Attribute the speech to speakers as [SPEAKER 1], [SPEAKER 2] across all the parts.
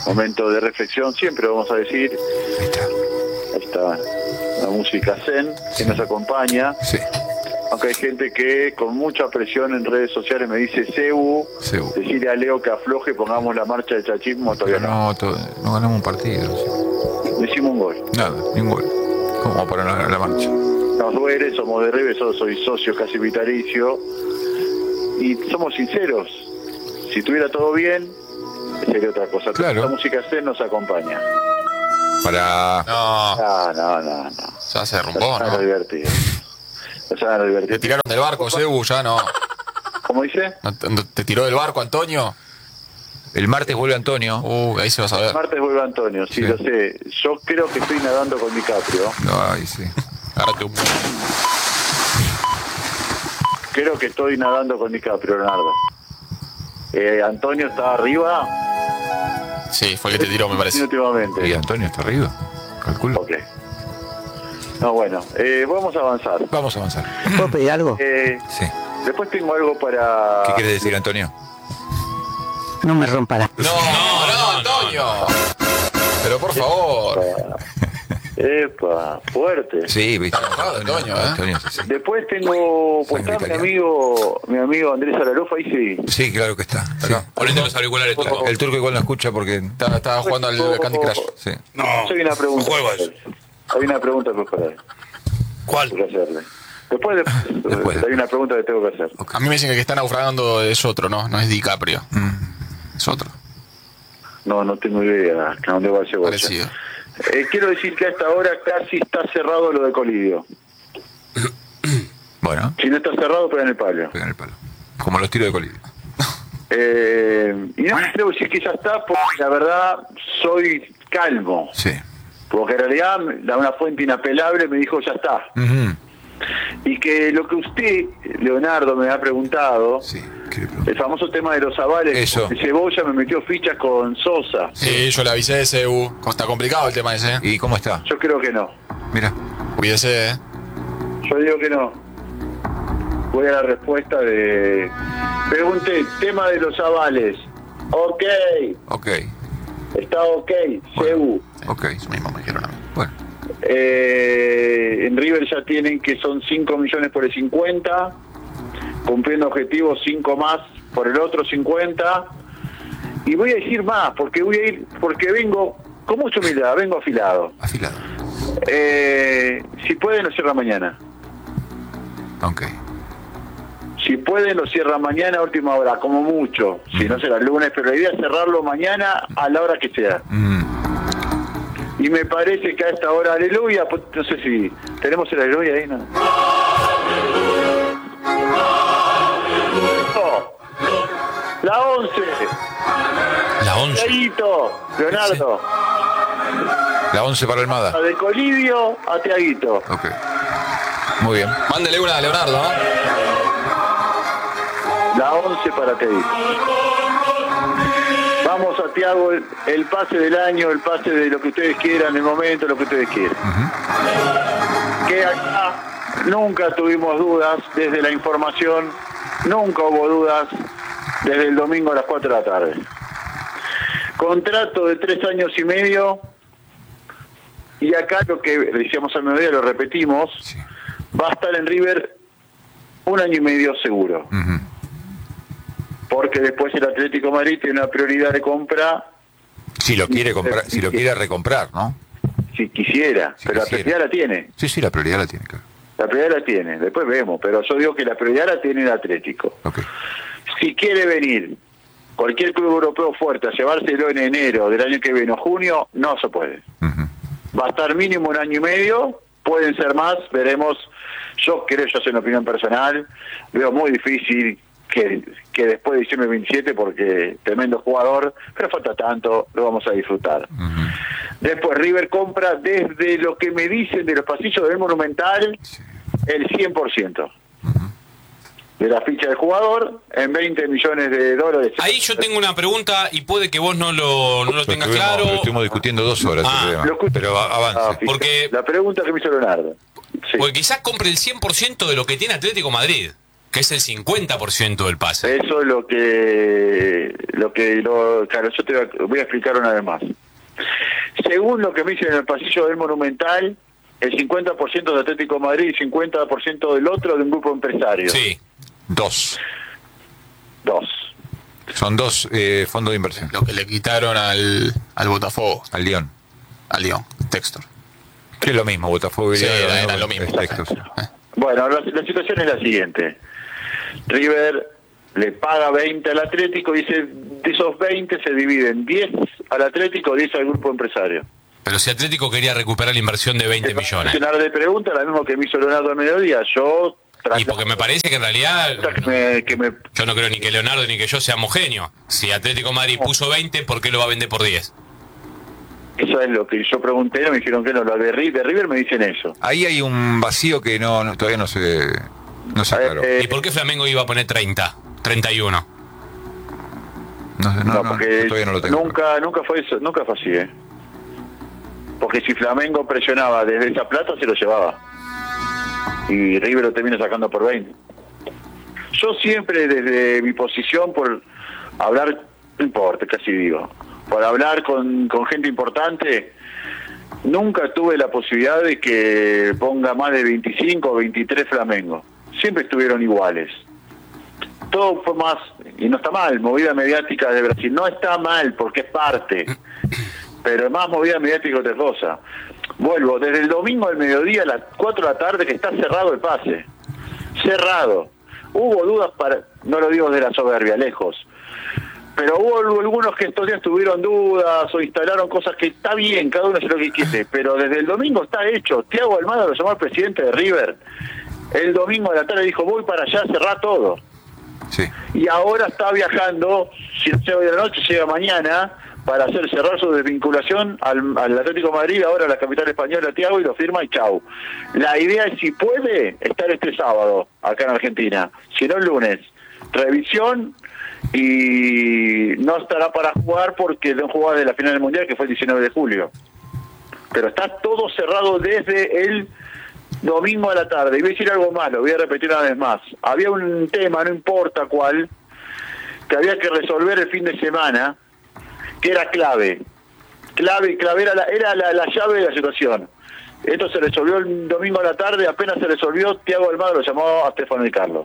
[SPEAKER 1] Momento de reflexión, siempre vamos a decir. Ahí está la música zen que nos acompaña.
[SPEAKER 2] Sí.
[SPEAKER 1] Aunque hay gente que con mucha presión en redes sociales me dice Cebu. Decirle a Leo que afloje, pongamos la marcha de chachismo, todavía no.
[SPEAKER 2] No ganamos un partido.
[SPEAKER 1] No hicimos un gol.
[SPEAKER 2] Nada, ni un gol. ¿Cómo para la marcha?
[SPEAKER 1] Nos duele, somos de River, yo soy socio casi vitalicio. Y somos sinceros. Si estuviera todo bien, sería otra cosa.
[SPEAKER 2] Claro.
[SPEAKER 1] La música zen nos acompaña.
[SPEAKER 2] Para...
[SPEAKER 1] No.
[SPEAKER 3] Ya se derrumbó, ¿no?
[SPEAKER 1] Divertido.
[SPEAKER 3] Te tiraron del barco, Cebu, ya no.
[SPEAKER 1] ¿Cómo dice?
[SPEAKER 3] ¿Te tiró del barco, Antonio?
[SPEAKER 2] El martes vuelve Antonio.
[SPEAKER 3] Ahí se va a saber.
[SPEAKER 1] El martes vuelve Antonio, sí, lo sé. Yo creo que estoy nadando con DiCaprio.
[SPEAKER 2] No, ahí sí.
[SPEAKER 3] Agárrate un...
[SPEAKER 1] Creo que estoy nadando con DiCaprio, Leonardo. Antonio está arriba.
[SPEAKER 3] Sí, fue el que te tiró, me parece.
[SPEAKER 1] Últimamente.
[SPEAKER 2] ¿Y Antonio está arriba? Calculo.
[SPEAKER 1] Ok. No, bueno, vamos a avanzar.
[SPEAKER 2] Vamos a avanzar.
[SPEAKER 4] ¿Puedo pedir algo?
[SPEAKER 2] Sí.
[SPEAKER 1] Después tengo algo para...
[SPEAKER 2] ¿Qué quieres decir, Antonio?
[SPEAKER 4] No me rompa las...
[SPEAKER 3] No, Antonio. Pero por favor.
[SPEAKER 1] Epa, fuerte.
[SPEAKER 2] Sí, viste.
[SPEAKER 3] Antonio,
[SPEAKER 2] sí.
[SPEAKER 1] Después tengo... Pues está mi amigo Andrés Alarofa, ahí sí.
[SPEAKER 2] Sí, claro que está. Sí.
[SPEAKER 3] Ponete los auriculares, Turco.
[SPEAKER 2] El turco igual no escucha porque...
[SPEAKER 3] Estaba jugando al Candy Crush.
[SPEAKER 2] Sí.
[SPEAKER 1] No, hay una pregunta.
[SPEAKER 5] No juego eso.
[SPEAKER 1] Hay una pregunta para él.
[SPEAKER 5] ¿Cuál?
[SPEAKER 1] Tengo que hacerle. Después hay una pregunta que tengo que hacer.
[SPEAKER 3] A mí me dicen que está naufragando es otro, ¿no? No es DiCaprio. Es otro.
[SPEAKER 1] No tengo idea a dónde va ese bocha.
[SPEAKER 3] Parecido.
[SPEAKER 1] Quiero decir que a esta hora casi está cerrado lo de Colidio.
[SPEAKER 2] Bueno.
[SPEAKER 1] Si no está cerrado, pega en el palo.
[SPEAKER 2] Pega en el palo. Como los tiros de Colidio.
[SPEAKER 1] Y no me atrevo a decir que ya está, porque la verdad soy calmo.
[SPEAKER 2] Sí.
[SPEAKER 1] Porque en realidad una fuente inapelable me dijo ya está.
[SPEAKER 2] Uh-huh.
[SPEAKER 1] Y que lo que usted, Leonardo, me ha preguntado,
[SPEAKER 2] sí,
[SPEAKER 1] el famoso tema de los avales,
[SPEAKER 2] eso.
[SPEAKER 1] Cebolla me metió fichas con Sosa.
[SPEAKER 3] Sí, yo le avisé de Cebu. Está complicado el tema ese.
[SPEAKER 2] ¿Y cómo está?
[SPEAKER 1] Yo creo que no.
[SPEAKER 2] Mira.
[SPEAKER 3] Cuídese,
[SPEAKER 1] Yo digo que no. Voy a la respuesta de... Pregunté, tema de los avales. Ok. Está ok, Cebu.
[SPEAKER 2] Ok.
[SPEAKER 3] Eso mismo me dijeron a mí.
[SPEAKER 2] Bueno.
[SPEAKER 1] En River ya tienen que son 5 millones por el 50, cumpliendo objetivos 5 más por el otro 50, y voy a decir más, porque vengo con mucha humildad, vengo afilado. Si pueden lo cierra mañana.
[SPEAKER 2] Ok.
[SPEAKER 1] Si pueden lo cierra mañana a última hora, como mucho, si no será el lunes, pero la idea es cerrarlo mañana a la hora que sea. Y me parece que a esta hora, aleluya, pues, no sé si tenemos el aleluya ahí, ¿no? La 11.
[SPEAKER 3] La 11.
[SPEAKER 1] Tiaguito, Leonardo.
[SPEAKER 2] La 11 para Almada.
[SPEAKER 1] De Colidio a Tiaguito.
[SPEAKER 2] Ok. Muy bien.
[SPEAKER 3] Mándele una a Leonardo, ¿no?
[SPEAKER 1] La 11 para Tiaguito. Vamos a Tiago, el pase del año, el pase de lo que ustedes quieran, el momento, lo que ustedes quieran. Que acá nunca tuvimos dudas desde la información, nunca hubo dudas desde el domingo a las 4 de la tarde. Contrato de 3 años y medio, y acá lo que decíamos al mediodía, lo repetimos, va a estar en River 1 año y medio seguro. Porque después el Atlético de Madrid tiene una prioridad de compra.
[SPEAKER 2] Si lo quiere comprar, si lo quiere recomprar, ¿no?
[SPEAKER 1] Si quisiera, pero la prioridad la tiene.
[SPEAKER 2] Sí, la prioridad la tiene, claro.
[SPEAKER 1] La prioridad la tiene, después vemos, pero yo digo que la prioridad la tiene el Atlético.
[SPEAKER 2] Okay.
[SPEAKER 1] Si quiere venir cualquier club europeo fuerte a llevárselo en enero del año que viene o junio, no se puede. Va a estar mínimo 1 año y medio, pueden ser más, veremos. Yo creo, yo soy una opinión personal, veo muy difícil que después de diciembre 27, porque tremendo jugador, pero falta tanto, lo vamos a disfrutar. Después River compra, desde lo que me dicen de los pasillos del Monumental, el 100% de la ficha del jugador en $20 millones.
[SPEAKER 5] Ahí yo tengo una pregunta y puede que vos no lo tengas claro.
[SPEAKER 2] Lo estuvimos discutiendo 2 horas. Pero avance.
[SPEAKER 5] Porque
[SPEAKER 1] la pregunta que me hizo Leonardo.
[SPEAKER 5] Porque quizás compre el 100% de lo que tiene Atlético Madrid. Que es el 50% del pase.
[SPEAKER 1] Eso es claro, yo te voy a explicar una vez más. Según lo que me dicen en el pasillo del Monumental, el 50% de Atlético de Madrid y 50% del otro de un grupo empresario.
[SPEAKER 5] Sí.
[SPEAKER 2] Dos.
[SPEAKER 1] Dos.
[SPEAKER 2] Son dos fondos de inversión.
[SPEAKER 3] Lo que le quitaron al Botafogo.
[SPEAKER 2] Al Lyon.
[SPEAKER 3] Al Lyon, Textor.
[SPEAKER 2] Que es lo mismo, Botafogo y
[SPEAKER 3] Sí,
[SPEAKER 2] Lyon.
[SPEAKER 3] era lo mismo.
[SPEAKER 2] Textor.
[SPEAKER 1] Bueno, la situación es la siguiente. River le paga 20 al Atlético y de esos 20 se dividen 10 al Atlético, 10 al grupo empresario.
[SPEAKER 5] Pero si Atlético quería recuperar la inversión de 20 millones.
[SPEAKER 1] De pregunta, la misma que me hizo Leonardo al mediodía. Yo
[SPEAKER 5] Y porque me parece que en realidad yo no creo ni que Leonardo ni que yo seamos genios. Si Atlético Madrid puso 20, ¿por qué lo va a vender por 10?
[SPEAKER 1] Eso es lo que yo pregunté, me dijeron que no, lo de River me dicen eso.
[SPEAKER 2] Ahí hay un vacío que todavía no se aclaró.
[SPEAKER 5] ¿Y por qué Flamengo iba a poner 30? 31.
[SPEAKER 1] No, porque
[SPEAKER 2] todavía no lo tengo.
[SPEAKER 1] Nunca fue eso, nunca fue así, Porque si Flamengo presionaba desde esa plata, se lo llevaba. Y River lo termina sacando por 20. Yo siempre, desde mi posición, por hablar, no importa, casi digo, por hablar con gente importante, nunca tuve la posibilidad de que ponga más de 25 o 23 Flamengo. Siempre estuvieron iguales. Todo fue más, y no está mal, movida mediática de Brasil. No está mal, porque es parte. Pero es más movida mediática que otra cosa. Vuelvo, desde el domingo al mediodía a las 4 de la tarde que está cerrado el pase. Cerrado. Hubo dudas no lo digo de la soberbia, lejos. Pero hubo algunos que estos días tuvieron dudas o instalaron cosas que está bien, cada uno hace lo que quiere. Pero desde el domingo está hecho. Thiago Almada lo llamó al presidente de River. El domingo a la tarde dijo, voy para allá, cerrá todo.
[SPEAKER 2] Sí.
[SPEAKER 1] Y ahora está viajando, si no llega hoy de la noche, llega mañana, para cerrar su desvinculación al Atlético de Madrid, ahora a la capital española, Thiago, y lo firma y chau. La idea es, si puede, estar este sábado acá en Argentina, si no el lunes. Revisión, y no estará para jugar porque no jugaba de la final del Mundial, que fue el 19 de julio. Pero está todo cerrado desde el domingo a la tarde. Y voy a decir algo más, lo voy a repetir una vez más. Había un tema, no importa cuál, que había que resolver el fin de semana, que era clave, era la llave de la situación. Esto se resolvió el domingo a la tarde, apenas se resolvió, Thiago Almada lo llamó a Stefano Di Carlo.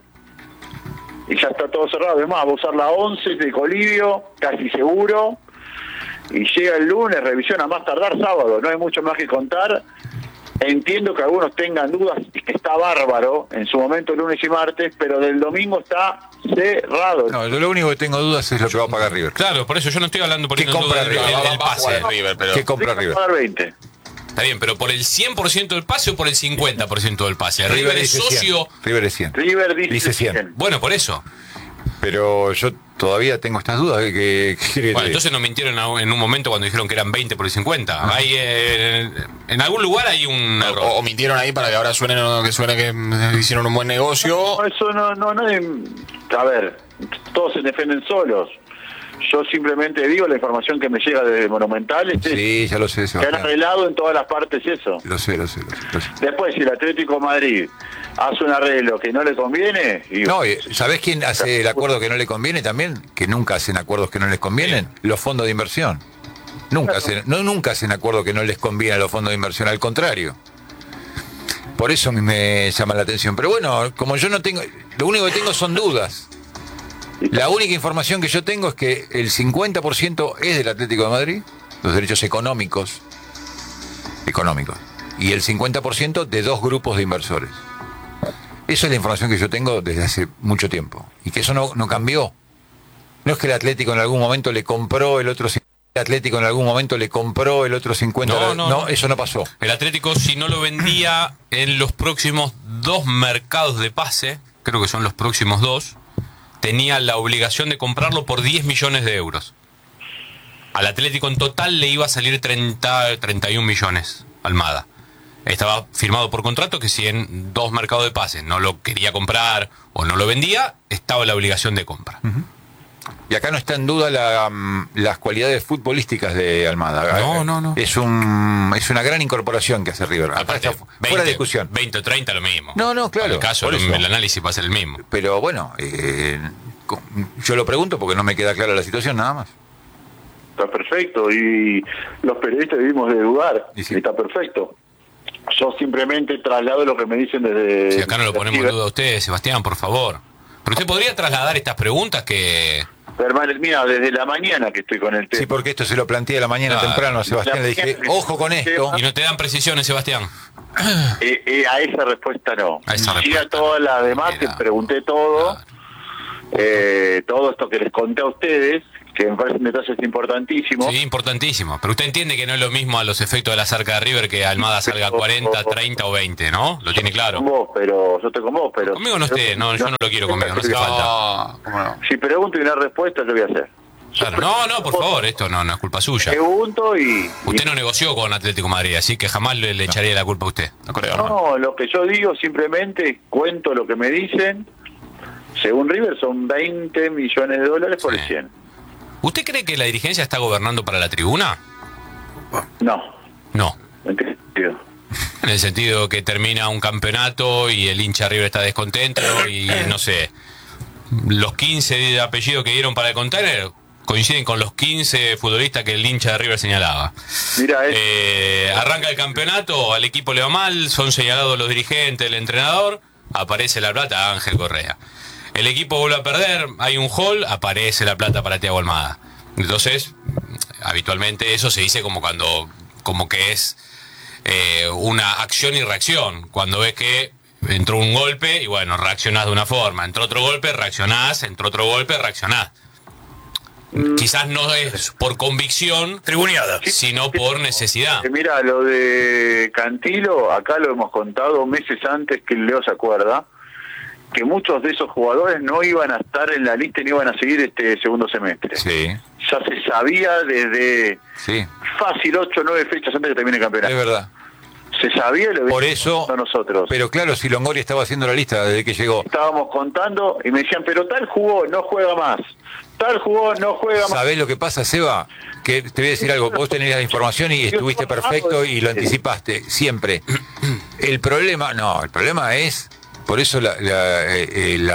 [SPEAKER 1] Y ya está todo cerrado. Además, va a usar la 11 de Colivio, casi seguro, y llega el lunes, revisión a más tardar sábado, no hay mucho más que contar. Entiendo que algunos tengan dudas, y que está bárbaro en su momento lunes y martes, pero del domingo está cerrado.
[SPEAKER 2] No, yo lo único que tengo dudas es lo que va a pagar River.
[SPEAKER 5] Claro, por eso yo no estoy hablando por
[SPEAKER 2] ¿Qué compra
[SPEAKER 5] el
[SPEAKER 2] River?
[SPEAKER 5] pase.
[SPEAKER 2] ¿Qué compra River?
[SPEAKER 1] Va a pagar 20.
[SPEAKER 5] Está bien, pero ¿por el 100% del pase o por el 50% del pase? River es
[SPEAKER 2] dice
[SPEAKER 5] socio.
[SPEAKER 2] 100. River es 100.
[SPEAKER 1] River dice
[SPEAKER 2] 100.
[SPEAKER 5] Bueno, por eso.
[SPEAKER 2] Pero yo todavía tengo estas dudas de que
[SPEAKER 5] bueno, entonces nos mintieron en un momento cuando dijeron que eran 20 por el 50. Hay, en algún lugar hay un error.
[SPEAKER 3] O mintieron ahí para que ahora suene que hicieron un buen negocio.
[SPEAKER 1] No, eso no es... A ver, todos se defienden solos. Yo simplemente digo la información que me llega de Monumental.
[SPEAKER 2] Sí, ya lo sé.
[SPEAKER 1] Se han arreglado en todas las partes eso.
[SPEAKER 2] Lo sé.
[SPEAKER 1] Después, si el Atlético de Madrid hace un arreglo que no le conviene...
[SPEAKER 2] No, ¿sabés quién hace el acuerdo que no le conviene también? Que nunca hacen acuerdos que no les convienen. Los fondos de inversión. Nunca hacen acuerdos que no les conviene a los fondos de inversión, al contrario. Por eso a mí me llama la atención. Pero bueno, como yo no tengo... Lo único que tengo son dudas. La única información que yo tengo es que el 50% es del Atlético de Madrid, los derechos económicos, y el 50% de dos grupos de inversores. Esa es la información que yo tengo desde hace mucho tiempo. Y que eso no cambió. No es que el Atlético en algún momento le compró el otro 50%. El Atlético en algún momento le compró el otro 50%. No, eso no pasó.
[SPEAKER 5] El Atlético, si no lo vendía en los próximos 2 mercados de pase, creo que son los próximos 2, tenía la obligación de comprarlo por 10 millones de euros. Al Atlético en total le iba a salir 31 millones, Almada. Estaba firmado por contrato que si en 2 mercados de pases no lo quería comprar o no lo vendía, estaba la obligación de compra.
[SPEAKER 2] Y acá no está en duda las cualidades futbolísticas de Almada.
[SPEAKER 5] No.
[SPEAKER 2] Es una gran incorporación que hace River.
[SPEAKER 5] Aparte,
[SPEAKER 2] Está fuera de discusión.
[SPEAKER 5] 20 o 30 lo mismo.
[SPEAKER 2] No, claro.
[SPEAKER 5] En el caso,
[SPEAKER 2] por eso.
[SPEAKER 5] el análisis va a ser el mismo.
[SPEAKER 2] Pero bueno, yo lo pregunto porque no me queda clara la situación, nada más.
[SPEAKER 1] Está perfecto, y los periodistas debimos de dudar,
[SPEAKER 2] Y sí.
[SPEAKER 1] está perfecto. Yo simplemente traslado lo que me dicen desde...
[SPEAKER 5] Si acá no lo ponemos en
[SPEAKER 1] River.
[SPEAKER 5] duda a usted, Sebastián, por favor. Pero usted podría trasladar estas preguntas que...
[SPEAKER 1] Hermano, mira, desde la mañana que estoy con el tema.
[SPEAKER 2] Sí, porque esto se lo planteé a la mañana
[SPEAKER 5] Claro.
[SPEAKER 2] temprano a Sebastián, le dije, ojo con esto.
[SPEAKER 5] Y no te dan precisiones, Sebastián.
[SPEAKER 1] A esa respuesta no.
[SPEAKER 5] A esa
[SPEAKER 1] Sí,
[SPEAKER 5] respuesta
[SPEAKER 1] a todas las demás que
[SPEAKER 5] Mira.
[SPEAKER 1] pregunté todo,
[SPEAKER 5] Claro.
[SPEAKER 1] todo esto que les conté a ustedes, que me parecen detalles importantísimos.
[SPEAKER 5] Sí, importantísimo. Pero usted entiende que no es lo mismo a los efectos de la cerca de River que Almada salga 40, 30 o 20, ¿no? Lo tiene claro.
[SPEAKER 1] Con vos, pero yo estoy con vos, pero...
[SPEAKER 5] Conmigo no esté, no, yo no lo quiero conmigo, no hace falta.
[SPEAKER 3] No, ¿cómo no?
[SPEAKER 1] Si pregunto y una respuesta, ¿qué voy a hacer?
[SPEAKER 5] Claro, no, por favor, esto no es culpa suya.
[SPEAKER 1] Pregunto y...
[SPEAKER 5] Usted no negoció con Atlético de Madrid, así que jamás le echaría la culpa a usted.
[SPEAKER 3] No creo, hermano.
[SPEAKER 1] No, lo que yo digo simplemente cuento lo que me dicen. Según River son 20 millones de dólares por
[SPEAKER 5] Sí.
[SPEAKER 1] el 100.
[SPEAKER 5] ¿Usted cree que la dirigencia está gobernando para la tribuna?
[SPEAKER 1] No,
[SPEAKER 5] No.
[SPEAKER 1] ¿en qué sentido?
[SPEAKER 5] En el sentido que termina un campeonato y el hincha River está descontento y no sé, los 15 de apellido que dieron para el container coinciden con los 15 futbolistas que el hincha de River señalaba.
[SPEAKER 1] Mira,
[SPEAKER 5] Arranca el campeonato, al equipo le va mal, son señalados los dirigentes, el entrenador, aparece la plata a Ángel Correa. El equipo vuelve a perder, hay un hall, aparece la plata para Thiago Almada. Entonces, habitualmente eso se dice como que es una acción y reacción. Cuando ves que entró un golpe y bueno, reaccionás de una forma, entró otro golpe, reaccionás, entró otro golpe, reaccionás. Quizás no es por convicción,
[SPEAKER 6] Tribuneada.
[SPEAKER 5] sino por necesidad.
[SPEAKER 1] mira, lo de Cantilo, acá lo hemos contado meses antes que Leo se acuerda, que muchos de esos jugadores no iban a estar en la lista y no iban a seguir este segundo semestre.
[SPEAKER 2] Sí,
[SPEAKER 1] Ya se sabía desde
[SPEAKER 2] sí,
[SPEAKER 1] fácil 8 o 9 fechas antes de que termine el
[SPEAKER 2] es
[SPEAKER 1] campeonato.
[SPEAKER 2] verdad.
[SPEAKER 1] Se sabía y lo
[SPEAKER 2] Por
[SPEAKER 1] habíamos
[SPEAKER 2] eso,
[SPEAKER 1] contado nosotros.
[SPEAKER 2] pero claro, si Longoria estaba haciendo la lista desde que llegó,
[SPEAKER 1] Estábamos contando y me decían, pero tal jugó, no juega más. Tal jugó, no juega más.
[SPEAKER 2] ¿sabés lo que pasa, Seba? Que te voy a decir algo, vos tenés la información y estuviste perfecto y lo anticipaste, siempre. El problema es, por eso el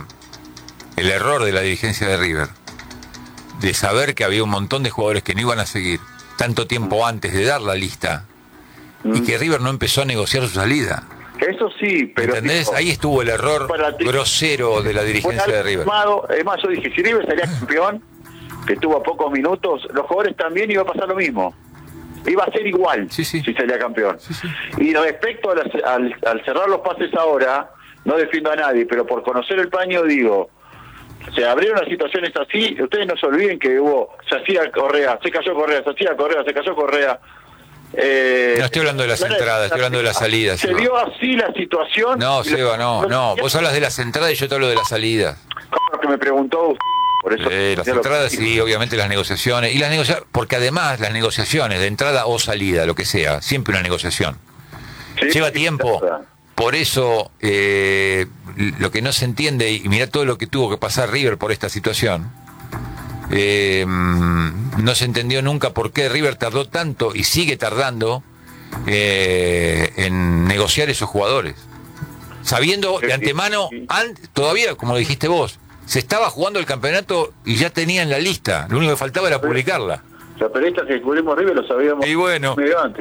[SPEAKER 2] error de la dirigencia de River, de saber que había un montón de jugadores que no iban a seguir tanto tiempo antes de dar la lista, y que River no empezó a negociar su salida.
[SPEAKER 1] Eso sí, pero...
[SPEAKER 2] ¿Entendés?
[SPEAKER 1] digo,
[SPEAKER 2] Ahí estuvo el error
[SPEAKER 1] para ti-
[SPEAKER 2] grosero de la dirigencia de River.
[SPEAKER 1] Es más, yo dije, si River salía campeón, que tuvo pocos minutos, los jugadores también iba a pasar lo mismo. Iba a ser igual
[SPEAKER 2] Sí, sí.
[SPEAKER 1] si salía campeón. Y respecto al cerrar los pases ahora, no defiendo a nadie, pero por conocer el paño digo, se abrieron las situaciones así, ustedes no se olviden que se hacía Correa, se cayó Correa, se hacía Correa, se cayó Correa.
[SPEAKER 2] No estoy hablando de las entradas, estoy hablando de las salidas.
[SPEAKER 1] Se
[SPEAKER 2] Seba.
[SPEAKER 1] dio así la situación.
[SPEAKER 2] No,
[SPEAKER 1] y
[SPEAKER 2] Seba, no. Vos hablas de las entradas y yo te hablo de las salidas.
[SPEAKER 1] Como que me preguntó usted, por eso.
[SPEAKER 2] Las
[SPEAKER 1] ya lo-
[SPEAKER 2] entradas sí, obviamente las negociaciones. Porque además las negociaciones de entrada o salida, lo que sea, siempre una negociación.
[SPEAKER 1] Sí,
[SPEAKER 2] Lleva
[SPEAKER 1] sí,
[SPEAKER 2] tiempo.
[SPEAKER 1] es verdad.
[SPEAKER 2] Por eso, lo que no se entiende, y mirá todo lo que tuvo que pasar River por esta situación, no se entendió nunca por qué River tardó tanto y sigue tardando en negociar esos jugadores. Sabiendo de antemano, todavía, como lo dijiste vos, se estaba jugando el campeonato y ya tenían la lista. Lo único que faltaba era publicarla.
[SPEAKER 1] Los periodistas que cubrimos River lo sabíamos
[SPEAKER 2] Y bueno,
[SPEAKER 1] medio antes.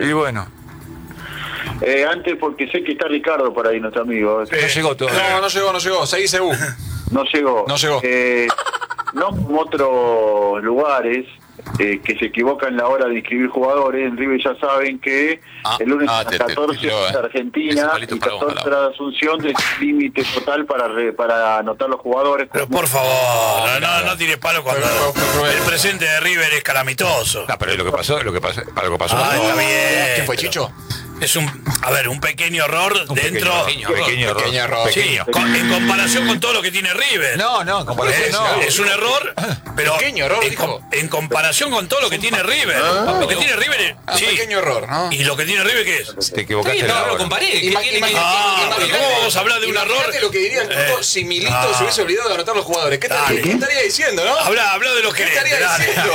[SPEAKER 1] Antes porque sé que está Ricardo por ahí, nuestro amigo.
[SPEAKER 2] No llegó todavía.
[SPEAKER 3] No llegó. Seguí según.
[SPEAKER 1] No llegó.
[SPEAKER 3] No llegó.
[SPEAKER 1] No como otros lugares que se equivocan la hora de inscribir jugadores. En River ya saben que el lunes a las 14
[SPEAKER 3] tiró,
[SPEAKER 1] es Argentina
[SPEAKER 3] ese palito
[SPEAKER 1] y
[SPEAKER 3] para vos,
[SPEAKER 1] 14 de Asunción es límite total para anotar los jugadores.
[SPEAKER 6] Pero por favor, no tires palo cuando el presente de River es calamitoso.
[SPEAKER 2] No, pero lo que pasó.
[SPEAKER 6] Ah, está bien.
[SPEAKER 3] ¿Quién fue, Chicho?
[SPEAKER 6] es un pequeño error dentro.
[SPEAKER 2] Pequeño error.
[SPEAKER 6] Sí, en comparación con todo lo que tiene River.
[SPEAKER 2] No, en comparación no.
[SPEAKER 6] Es un error, pero
[SPEAKER 3] Pequeño error, dijo.
[SPEAKER 6] en comparación con todo lo que tiene River. Lo que tiene River es.
[SPEAKER 3] Un pequeño error, ¿no?
[SPEAKER 6] ¿Y lo que tiene River qué es?
[SPEAKER 2] Te equivocaste.
[SPEAKER 5] No,
[SPEAKER 2] ahora.
[SPEAKER 5] lo comparé. ¿Qué tiene que-
[SPEAKER 6] pero ¿cómo vamos a hablar de un error?
[SPEAKER 3] Imagínate lo que diría el turco si Milito se hubiese olvidado de anotar los jugadores. ¿Qué estaría diciendo, no?
[SPEAKER 6] Habla de los
[SPEAKER 3] ¿Qué
[SPEAKER 6] gerentes.
[SPEAKER 3] estaría
[SPEAKER 6] Dale.
[SPEAKER 3] diciendo?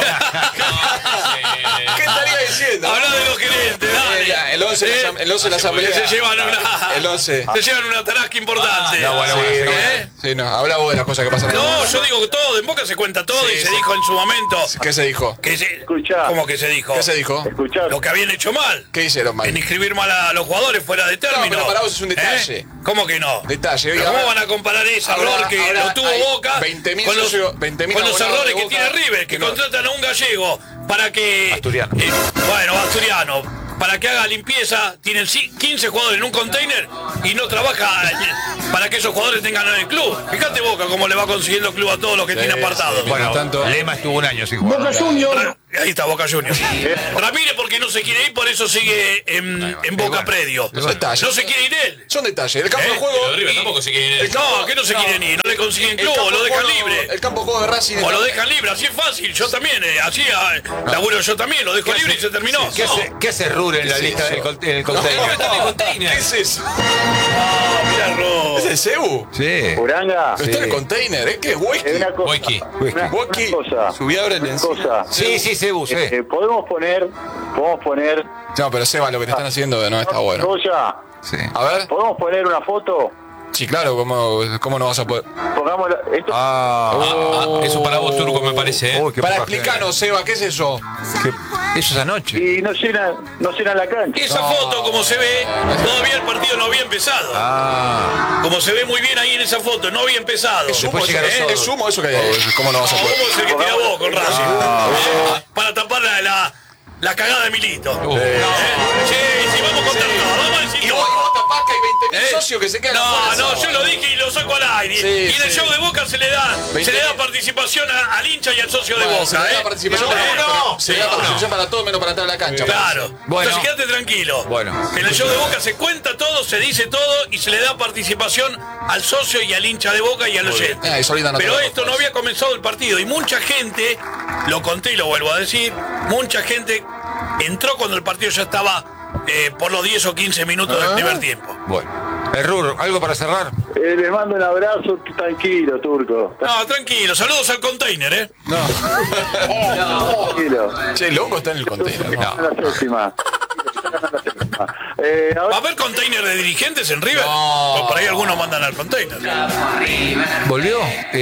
[SPEAKER 3] ¿Qué estaría diciendo?
[SPEAKER 6] Habla de los gerentes, dale.
[SPEAKER 3] Ya, el 11 de la asamblea.
[SPEAKER 6] Se llevan una.
[SPEAKER 3] El 11.
[SPEAKER 6] Se llevan una tarasca importante.
[SPEAKER 2] No, bueno,
[SPEAKER 3] Sí, no, habla vos de las cosas que pasan.
[SPEAKER 6] No, yo digo que todo, en Boca se cuenta todo y se dijo en su momento.
[SPEAKER 3] ¿Qué se dijo?
[SPEAKER 1] Escuchá.
[SPEAKER 6] ¿Cómo que se dijo?
[SPEAKER 3] ¿Qué se dijo?
[SPEAKER 1] Escuchá.
[SPEAKER 6] Lo que habían hecho mal.
[SPEAKER 3] ¿Qué hicieron mal?
[SPEAKER 6] En inscribir mal a los jugadores fuera de término.
[SPEAKER 3] pero para vos es un detalle.
[SPEAKER 6] ¿Cómo que no?
[SPEAKER 3] Detalle.
[SPEAKER 6] ¿Pero
[SPEAKER 3] Oiga,
[SPEAKER 6] ¿Cómo van a comparar ese
[SPEAKER 3] ahora-
[SPEAKER 6] error que
[SPEAKER 3] ahora
[SPEAKER 6] lo tuvo
[SPEAKER 3] hay
[SPEAKER 6] Boca
[SPEAKER 3] 20.000
[SPEAKER 6] con los,
[SPEAKER 3] socios- 20.000
[SPEAKER 6] con los
[SPEAKER 3] abonados
[SPEAKER 6] errores
[SPEAKER 3] de
[SPEAKER 6] que
[SPEAKER 3] Boca
[SPEAKER 6] tiene River, que
[SPEAKER 3] que no-
[SPEAKER 6] contratan a un gallego para que...
[SPEAKER 2] Asturiano.
[SPEAKER 6] Bueno, asturiano. Para que haga limpieza, tienen 15 jugadores en un container y no trabaja para que esos jugadores tengan en el club. Fíjate Boca cómo le va consiguiendo el club a todos los que tiene apartados.
[SPEAKER 2] Bueno,
[SPEAKER 3] tanto-
[SPEAKER 2] Lema estuvo un año sin jugar.
[SPEAKER 6] Ahí está Boca Juniors. Ramírez porque no se quiere ir, por eso sigue en Boca Predio.
[SPEAKER 3] Son detalles.
[SPEAKER 6] No se quiere ir él.
[SPEAKER 3] Son detalles. El campo de juego.
[SPEAKER 5] Pero River tampoco se quiere ir.
[SPEAKER 6] No, que no se quieren ir, no le consiguen
[SPEAKER 3] el
[SPEAKER 6] club,
[SPEAKER 3] campo
[SPEAKER 6] lo
[SPEAKER 3] de
[SPEAKER 6] dejan
[SPEAKER 3] juego-
[SPEAKER 6] libre.
[SPEAKER 3] El campo de juego de Racing.
[SPEAKER 6] O lo dejan libre, así es fácil. Yo también, así laburo yo también, lo dejo libre y se terminó.
[SPEAKER 2] ¿Qué hace Rure en la lista en el container?
[SPEAKER 5] Está en el container.
[SPEAKER 3] ¿Qué es eso?
[SPEAKER 6] Mira, Ro.
[SPEAKER 3] ¿Es el CEU?
[SPEAKER 2] Sí.
[SPEAKER 1] Uranga.
[SPEAKER 3] Está en el container, ¿eh? ¿Qué es
[SPEAKER 1] Es
[SPEAKER 3] whisky?
[SPEAKER 1] una cosa.
[SPEAKER 5] Wiki.
[SPEAKER 3] Whisky.
[SPEAKER 1] cosa.
[SPEAKER 3] Subí ahora en
[SPEAKER 1] Una
[SPEAKER 3] encima.
[SPEAKER 1] cosa.
[SPEAKER 2] Sí, Cebu, sí.
[SPEAKER 1] Podemos poner.
[SPEAKER 3] No, pero Seba, lo que te están haciendo no está bueno.
[SPEAKER 1] Roya,
[SPEAKER 2] Sí.
[SPEAKER 3] A ver.
[SPEAKER 1] podemos poner una foto.
[SPEAKER 3] Sí, claro, ¿cómo no vas a poder?
[SPEAKER 1] Pongamos esto.
[SPEAKER 5] Eso para vos, Turco, me parece.
[SPEAKER 2] Uy, qué
[SPEAKER 3] Para
[SPEAKER 2] poca
[SPEAKER 3] explicarnos, Seba, ¿qué es eso?
[SPEAKER 2] gente. Eso es anoche.
[SPEAKER 1] Y no llena la cancha.
[SPEAKER 6] Esa foto, como se ve, todavía el partido no había empezado. Como se ve muy bien ahí en esa foto, no había empezado.
[SPEAKER 3] ¿Es humo,
[SPEAKER 2] Después
[SPEAKER 3] eso,
[SPEAKER 2] llegaron todos.
[SPEAKER 3] ¿Es humo eso que hay ahí? ¿Cómo no vas a
[SPEAKER 6] ¿Cómo
[SPEAKER 3] poder?
[SPEAKER 6] es el que tira vos con Racing? Para tapar la cagada de Milito. Sí, vamos a contar todo, vamos a decir
[SPEAKER 3] Y
[SPEAKER 6] todo.
[SPEAKER 3] vos tapás que hay 20.000 socios que se quedan
[SPEAKER 6] No,
[SPEAKER 3] afuera,
[SPEAKER 6] no,
[SPEAKER 3] Seba.
[SPEAKER 6] yo lo dije y lo saco al aire.
[SPEAKER 3] Sí,
[SPEAKER 6] y en el
[SPEAKER 3] sí.
[SPEAKER 6] show de Boca se le da participación al hincha y al socio de
[SPEAKER 3] Bueno, se
[SPEAKER 6] Boca.
[SPEAKER 3] le da participación para se le da participación para todo menos para entrar a la cancha.
[SPEAKER 6] Claro.
[SPEAKER 2] Bueno.
[SPEAKER 6] Entonces quédate tranquilo.
[SPEAKER 2] Bueno.
[SPEAKER 6] En el show de Boca se cuenta todo, se dice todo y se le da participación al socio y al hincha de Boca y al oyente.
[SPEAKER 3] Eso ahorita no te
[SPEAKER 6] Pero
[SPEAKER 3] lo
[SPEAKER 6] esto no había comenzado el partido y mucha gente, lo conté y lo vuelvo a decir, mucha gente entró cuando el partido ya estaba por los 10 o 15 minutos del primer tiempo.
[SPEAKER 2] Bueno. Rur, ¿algo para cerrar?
[SPEAKER 1] Les mando un abrazo, tranquilo, Turco.
[SPEAKER 6] No, tranquilo, saludos al container, ¿eh?
[SPEAKER 1] Tranquilo.
[SPEAKER 3] Che, loco está en el container.
[SPEAKER 1] Están en la séptima.
[SPEAKER 6] ¿Va a
[SPEAKER 1] Ahora,
[SPEAKER 6] haber container de dirigentes en River? Pues por ahí algunos mandan al container.
[SPEAKER 2] ¿Volvió?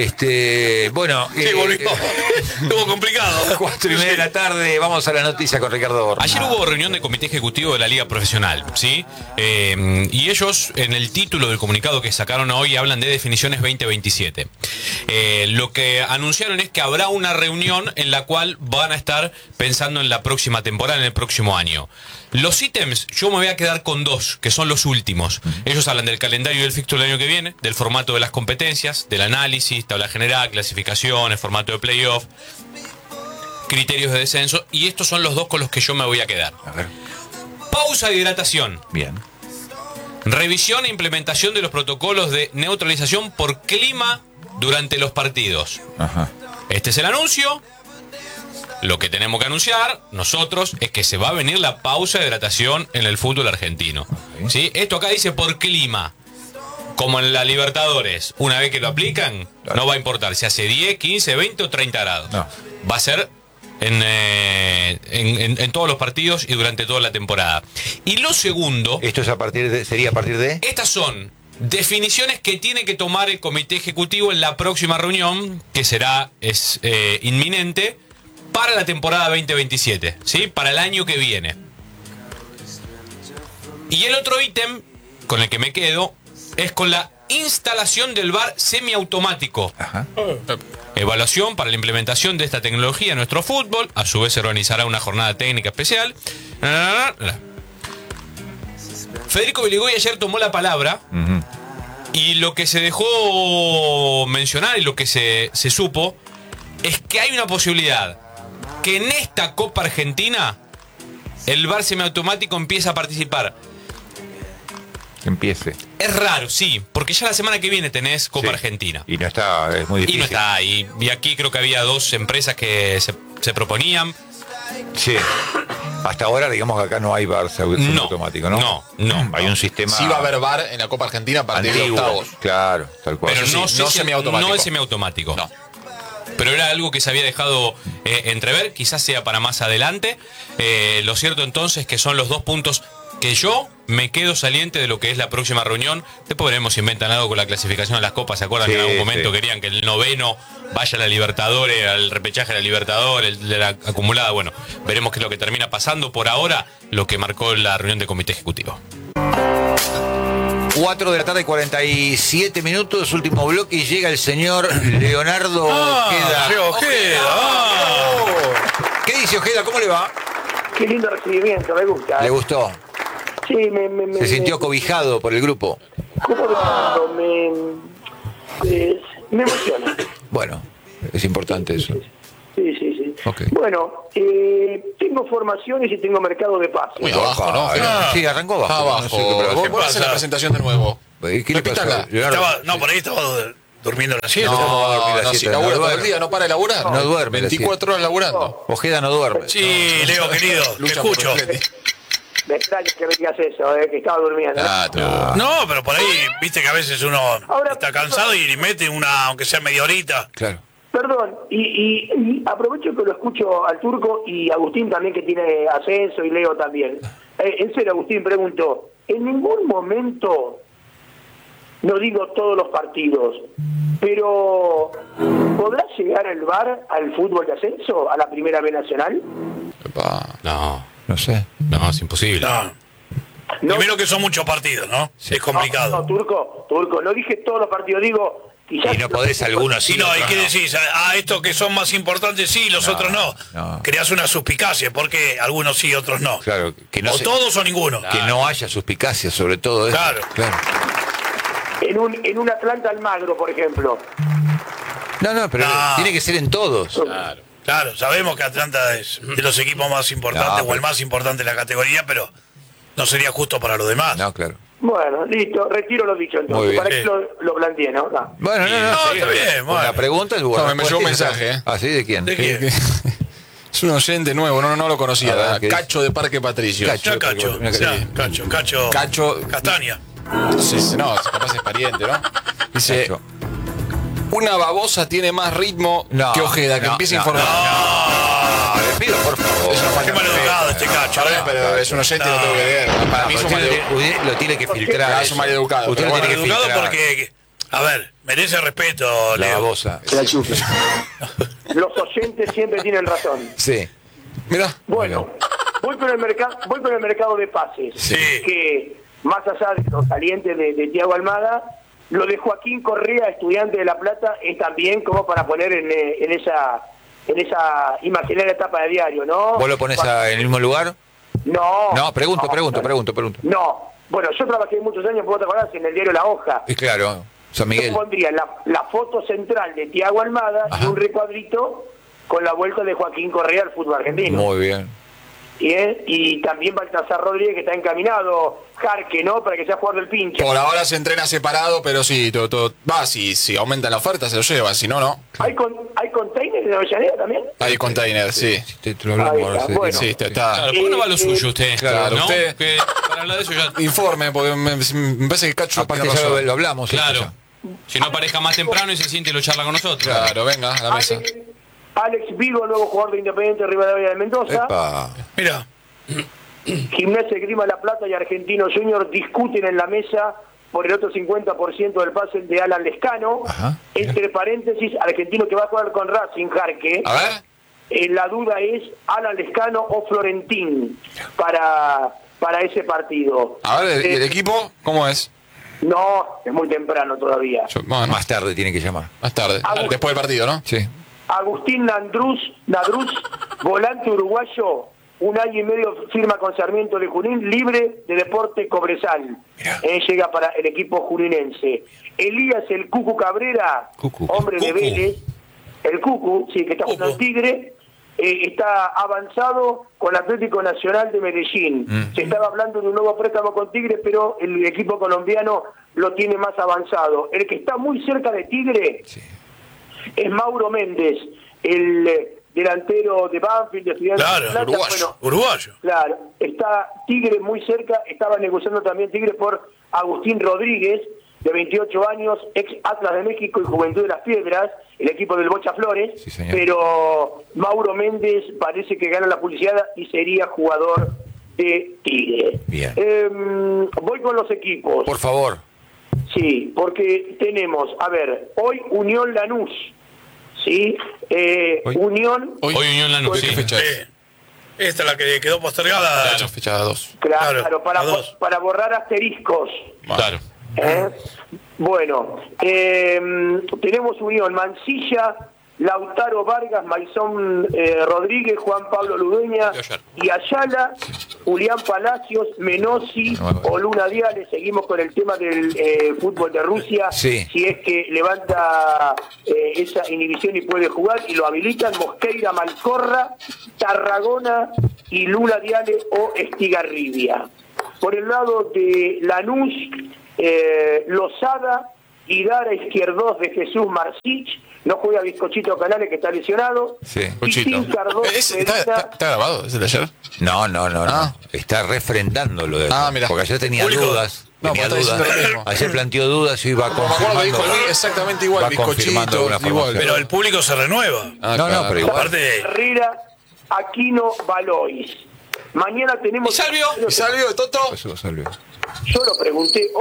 [SPEAKER 2] Bueno.
[SPEAKER 6] Sí, volvió. Estuvo complicado.
[SPEAKER 2] 4:30 de la tarde, vamos a la noticia con Ricardo Borja.
[SPEAKER 5] Ayer hubo reunión de comité ejecutivo de la Liga Profesional, ¿sí? Y ellos, en el título del comunicado que sacaron hoy, hablan de definiciones 2027. Lo que anunciaron es que habrá una reunión en la cual van a estar pensando en la próxima temporada, en el próximo año. Los ítems, yo me voy a quedar con dos, que son los últimos. Ellos hablan del calendario del fixture del año que viene, del formato de las competencias, del análisis, tabla general, clasificaciones, formato de playoff, criterios de descenso, y estos son los dos con los que yo me voy a quedar.
[SPEAKER 2] A ver.
[SPEAKER 5] Pausa de hidratación.
[SPEAKER 2] Bien.
[SPEAKER 5] Revisión e implementación de los protocolos de neutralización por clima durante los partidos.
[SPEAKER 2] Ajá.
[SPEAKER 5] Este es el anuncio. Lo que tenemos que anunciar nosotros es que se va a venir la pausa de hidratación en el fútbol argentino. ¿Sí? Esto acá dice por clima. Como en la Libertadores. Una vez que lo aplican, no va a importar si hace 10, 15, 20 o 30 grados.
[SPEAKER 2] No.
[SPEAKER 5] Va a ser en todos los partidos y durante toda la temporada. Y lo segundo...
[SPEAKER 2] Esto es sería a partir de.
[SPEAKER 5] Estas son definiciones que tiene que tomar el comité ejecutivo en la próxima reunión, que será inminente, para la temporada 2027, ¿sí? Para el año que viene. Y el otro ítem con el que me quedo es con la instalación del VAR semiautomático.
[SPEAKER 2] Ajá.
[SPEAKER 5] Evaluación para la implementación de esta tecnología en nuestro fútbol. A su vez se organizará una jornada técnica especial. Federico Beligoy ayer tomó la palabra. Y lo que se dejó mencionar y lo que se supo es que hay una posibilidad que en esta Copa Argentina el VAR semiautomático empiece a participar
[SPEAKER 2] Empiece.
[SPEAKER 5] Es raro, sí, porque ya la semana que viene tenés Copa
[SPEAKER 2] Sí.
[SPEAKER 5] Argentina.
[SPEAKER 2] Y no está, es muy
[SPEAKER 5] Y
[SPEAKER 2] difícil.
[SPEAKER 5] no está. Y aquí creo que había 2 empresas que se proponían.
[SPEAKER 2] Sí. Hasta ahora, digamos que acá no hay VAR automático, ¿no?
[SPEAKER 5] No.
[SPEAKER 2] Hay un sistema.
[SPEAKER 3] Sí va a haber VAR en la Copa Argentina a partir de
[SPEAKER 2] antiguo.
[SPEAKER 3] octavos.
[SPEAKER 2] Claro, tal cual.
[SPEAKER 5] Pero no,
[SPEAKER 3] no semiautomático.
[SPEAKER 5] No es semiautomático.
[SPEAKER 3] No.
[SPEAKER 5] Pero era algo que se había dejado entrever, quizás sea para más adelante. Lo cierto entonces que son los 2 puntos que yo me quedo saliente de lo que es la próxima reunión. Después veremos si inventan algo con la clasificación de las copas. ¿Se acuerdan
[SPEAKER 2] Sí,
[SPEAKER 5] que en algún momento
[SPEAKER 2] sí.
[SPEAKER 5] querían que el 9º vaya a la Libertadores, al repechaje de la Libertadores, el de la acumulada? Bueno, veremos qué es lo que termina pasando. Por ahora, lo que marcó la reunión de comité ejecutivo.
[SPEAKER 2] 4 de la tarde, 47 minutos, último bloque, y llega el señor Leonardo Ojeda. ¿Qué dice Ojeda? ¿Cómo le va?
[SPEAKER 7] Qué lindo recibimiento, me gusta.
[SPEAKER 2] ¿Le gustó?
[SPEAKER 7] Sí,
[SPEAKER 2] ¿Se sintió cobijado por el grupo?
[SPEAKER 7] ¿Cómo decirlo? Me emociona.
[SPEAKER 2] Bueno, es importante eso.
[SPEAKER 7] Sí.
[SPEAKER 2] Ok.
[SPEAKER 7] Bueno, tengo formaciones y tengo mercado de pases.
[SPEAKER 3] Muy abajo, ¿no?
[SPEAKER 2] Sí, arrancó bajo.
[SPEAKER 3] Abajo.
[SPEAKER 2] No sé qué problema.
[SPEAKER 3] Vos hacer la presentación de nuevo.
[SPEAKER 2] ¿Qué le pasó?
[SPEAKER 3] Repítala.
[SPEAKER 2] Leonardo?
[SPEAKER 6] Por ahí estaba durmiendo la siesta.
[SPEAKER 2] ¿Cómo va a dormir a las
[SPEAKER 3] No, si
[SPEAKER 2] 7?
[SPEAKER 3] labura
[SPEAKER 2] No
[SPEAKER 3] todo el
[SPEAKER 2] duerme.
[SPEAKER 3] día, no para de laburar.
[SPEAKER 2] No duerme,
[SPEAKER 3] 24 horas laburando.
[SPEAKER 2] Ojeda no duerme.
[SPEAKER 6] Sí, Leo, querido, te
[SPEAKER 3] Lucha por
[SPEAKER 6] escucho.
[SPEAKER 3] Freddy.
[SPEAKER 7] Me extraña que me digas eso, que estaba durmiendo.
[SPEAKER 6] No, pero por ahí, viste que a veces uno
[SPEAKER 7] Ahora-
[SPEAKER 6] está cansado y mete una, aunque sea media horita.
[SPEAKER 2] Claro.
[SPEAKER 7] Perdón, y aprovecho que lo escucho al Turco y Agustín también, que tiene ascenso, y Leo también. En serio, Agustín, pregunto, ¿en ningún momento, no digo todos los partidos, pero podrá llegar el VAR al fútbol de ascenso, a la Primera B Nacional?
[SPEAKER 2] No sé.
[SPEAKER 5] No, es imposible.
[SPEAKER 6] No.
[SPEAKER 7] No.
[SPEAKER 6] Primero que son muchos partidos, ¿no? Es
[SPEAKER 7] No,
[SPEAKER 6] complicado.
[SPEAKER 7] Turco, no dije todos los partidos, digo... quizás
[SPEAKER 2] Y no podés algunos sí.
[SPEAKER 6] Y no, ¿y
[SPEAKER 2] otros
[SPEAKER 6] qué
[SPEAKER 2] no.
[SPEAKER 6] decís? Estos que son más importantes sí, los otros no.
[SPEAKER 2] no.
[SPEAKER 6] Creás una suspicacia, porque algunos sí, otros no.
[SPEAKER 2] Claro, que no
[SPEAKER 6] O
[SPEAKER 2] se-
[SPEAKER 6] todos o ninguno.
[SPEAKER 2] que no haya suspicacia sobre todo eso.
[SPEAKER 6] Claro.
[SPEAKER 7] En un Atlanta Almagro, por ejemplo.
[SPEAKER 2] No, pero
[SPEAKER 6] No.
[SPEAKER 2] tiene que ser en todos.
[SPEAKER 6] Claro, sabemos que Atlanta es de los equipos más importantes
[SPEAKER 2] No,
[SPEAKER 6] o el
[SPEAKER 2] pero-
[SPEAKER 6] más importante de la categoría, pero no sería justo para los demás.
[SPEAKER 2] No, claro.
[SPEAKER 7] Bueno, listo, retiro lo dicho
[SPEAKER 2] Muy
[SPEAKER 7] entonces.
[SPEAKER 2] bien.
[SPEAKER 7] Para que lo planteé, ¿no? No.
[SPEAKER 2] Bueno,
[SPEAKER 6] No, está bien, bueno.
[SPEAKER 2] La pregunta es
[SPEAKER 3] No, me llegó un mensaje, ¿eh?
[SPEAKER 2] ¿Ah, sí? ¿De quién?
[SPEAKER 6] ¿De quién?
[SPEAKER 3] Es un oyente nuevo, no lo conocía.
[SPEAKER 2] A ver, ¿qué dice?
[SPEAKER 3] Cacho de Parque Patricio.
[SPEAKER 2] Cacho.
[SPEAKER 6] Ya, Cacho.
[SPEAKER 2] Sí.
[SPEAKER 6] Ya, Cacho.
[SPEAKER 3] Cacho.
[SPEAKER 6] Castaña.
[SPEAKER 3] Sí, no, capaz es pariente, ¿no? Dice,
[SPEAKER 2] Cacho.
[SPEAKER 3] una babosa tiene más ritmo
[SPEAKER 2] No,
[SPEAKER 3] que Ojeda, que
[SPEAKER 2] no,
[SPEAKER 3] empiece a
[SPEAKER 2] no,
[SPEAKER 3] informar.
[SPEAKER 2] Le pido, por favor.
[SPEAKER 6] Qué mal educado este Cacho.
[SPEAKER 3] Perdón, pero es un oyente y lo tengo que leer. Para mí es un
[SPEAKER 2] Usted lo tiene que filtrar.
[SPEAKER 3] Es un maleducado,
[SPEAKER 2] Usted
[SPEAKER 3] pero
[SPEAKER 2] lo
[SPEAKER 3] bueno,
[SPEAKER 2] tiene que
[SPEAKER 6] Educado
[SPEAKER 2] filtrar.
[SPEAKER 6] porque, a ver, merece respeto,
[SPEAKER 2] La
[SPEAKER 6] Leo.
[SPEAKER 2] babosa.
[SPEAKER 7] Los oyentes siempre tienen razón.
[SPEAKER 2] Sí.
[SPEAKER 3] Mirá.
[SPEAKER 7] Bueno, voy con el mercado de pases.
[SPEAKER 6] Sí.
[SPEAKER 7] Que más allá de los salientes de Thiago Almada, lo de Joaquín Correa, estudiante de La Plata, es también como para poner en esa imaginaria etapa de diario, ¿no?
[SPEAKER 2] ¿Vos lo pones en el mismo lugar?
[SPEAKER 7] No.
[SPEAKER 2] No, pregunto.
[SPEAKER 7] No. Bueno, yo trabajé muchos años, ¿vos te acordás? En el diario La Hoja.
[SPEAKER 2] Y claro, San Miguel.
[SPEAKER 7] Yo pondría la foto central de Thiago Almada y
[SPEAKER 2] Ajá.
[SPEAKER 7] un recuadrito con la vuelta de Joaquín Correa al fútbol argentino.
[SPEAKER 2] Muy bien.
[SPEAKER 7] Y también Baltasar Rodríguez, que está encaminado, Jarque, ¿no? Para que sea jugador del pinche.
[SPEAKER 3] Por ahora se entrena separado, pero sí, todo. Va, si aumenta la oferta se lo lleva, si no, no.
[SPEAKER 7] ¿Hay containers en Avellaneda también?
[SPEAKER 3] Hay container, sí.
[SPEAKER 2] Te lo hablamos
[SPEAKER 7] Ahí
[SPEAKER 2] ahora,
[SPEAKER 7] está,
[SPEAKER 2] sí.
[SPEAKER 7] bueno.
[SPEAKER 3] Sí, está.
[SPEAKER 5] Claro, ¿por qué no va lo suyo usted?
[SPEAKER 3] Claro,
[SPEAKER 5] ¿no?
[SPEAKER 3] usted-
[SPEAKER 5] Que para hablar de eso ya...
[SPEAKER 3] Informe, porque me parece que Cacho
[SPEAKER 2] Aparte
[SPEAKER 3] tiene
[SPEAKER 2] ya
[SPEAKER 3] razón.
[SPEAKER 2] lo hablamos. esto
[SPEAKER 5] Claro.
[SPEAKER 2] ya.
[SPEAKER 5] Si no aparezca más temprano y se siente y lo charla con nosotros.
[SPEAKER 3] Claro, venga, a la mesa.
[SPEAKER 7] Alex Vigo, nuevo jugador de Independiente Rivadavia de Mendoza.
[SPEAKER 2] Epa.
[SPEAKER 6] Mira,
[SPEAKER 7] Gimnasia de Grima La Plata y Argentino Junior discuten en la mesa por el otro 50% del pase de Alan Lescano.
[SPEAKER 2] Ajá.
[SPEAKER 7] Entre paréntesis, Argentino que va a jugar con Racing, Jarque.
[SPEAKER 3] A ver.
[SPEAKER 7] La duda es Alan Lescano o Florentín para ese partido.
[SPEAKER 3] A ver, ¿el equipo cómo es?
[SPEAKER 7] No, es muy temprano todavía.
[SPEAKER 3] Bueno,
[SPEAKER 2] Más tarde tiene que llamar.
[SPEAKER 3] más tarde. Después del partido, ¿no?
[SPEAKER 2] Sí.
[SPEAKER 7] Agustín Nadruz, volante uruguayo, 1 año y medio firma con Sarmiento de Junín, libre de Deporte Cobresal. Llega para el equipo juninense. Elías el Cucu Cabrera,
[SPEAKER 2] Cucu.
[SPEAKER 7] hombre de
[SPEAKER 6] Cucu.
[SPEAKER 7] Vélez, el Cucu, sí, que está jugando
[SPEAKER 6] Cucu.
[SPEAKER 7] en Tigre, está avanzado con Atlético Nacional de Medellín. Se estaba hablando de un nuevo préstamo con Tigre, pero el equipo colombiano lo tiene más avanzado. El que está muy cerca de Tigre es Mauro Méndez, el delantero de Banfield, de Estudiantes de La Plata.
[SPEAKER 6] Uruguayo.
[SPEAKER 7] Claro, está Tigre muy cerca, estaba negociando también Tigre por Agustín Rodríguez, de 28 años, ex Atlas de México y Juventud de las Piedras, el equipo del Bocha Flores, pero Mauro Méndez parece que gana la publicidad y sería jugador de Tigre.
[SPEAKER 2] Bien.
[SPEAKER 7] Voy con los equipos.
[SPEAKER 2] Por favor.
[SPEAKER 7] Sí, porque tenemos, a ver, hoy Unión Lanús, ¿sí? Unión...
[SPEAKER 3] Hoy
[SPEAKER 5] Unión Lanús,
[SPEAKER 3] ¿qué
[SPEAKER 5] sí.
[SPEAKER 3] fecha es?
[SPEAKER 6] Esta es la que quedó postergada.
[SPEAKER 3] Fecha 2.
[SPEAKER 7] Claro,
[SPEAKER 6] la dos.
[SPEAKER 7] para borrar asteriscos.
[SPEAKER 5] Claro.
[SPEAKER 7] Bueno, tenemos Unión, Mansilla, Lautaro Vargas, Maizón Rodríguez, Juan Pablo Ludueña y Ayala, Julián Palacios, Menossi, Oluna Diales. Seguimos con el tema del fútbol de Rusia.
[SPEAKER 2] Sí.
[SPEAKER 7] Si es que levanta esa inhibición y puede jugar y lo habilitan, Mosqueira, Malcorra, Tarragona y Luna Diales o Estigarribia. Por el lado de Lanús, Lozada y Dara Izquierdos de Jesús Marcich. No juega Bizcochito Canales, que está lesionado.
[SPEAKER 2] Sí.
[SPEAKER 3] Cochito.
[SPEAKER 7] Cardoso
[SPEAKER 3] ¿Está grabado? ¿Es el de ayer?
[SPEAKER 2] No.
[SPEAKER 3] Ah.
[SPEAKER 2] Está refrendando lo de
[SPEAKER 3] Mirá.
[SPEAKER 2] porque ayer tenía
[SPEAKER 6] Público.
[SPEAKER 2] dudas.
[SPEAKER 3] No,
[SPEAKER 2] tenía
[SPEAKER 3] pero está
[SPEAKER 2] dudas.
[SPEAKER 3] diciendo lo mismo.
[SPEAKER 2] Ayer planteó dudas y iba
[SPEAKER 3] Me acuerdo que
[SPEAKER 2] confirmando.
[SPEAKER 3] dijo exactamente igual,
[SPEAKER 2] va confirmando
[SPEAKER 3] bizcochitos,
[SPEAKER 2] alguna
[SPEAKER 3] igual.
[SPEAKER 2] formación.
[SPEAKER 6] Pero el público se renueva.
[SPEAKER 2] No, pero igual.
[SPEAKER 6] Aparte,
[SPEAKER 7] Herrera, Aquino, Valois. Mañana tenemos...
[SPEAKER 5] ¿Y Salvio?
[SPEAKER 3] ¿Y salió de Toto?
[SPEAKER 2] Eso salió.
[SPEAKER 7] Yo lo pregunté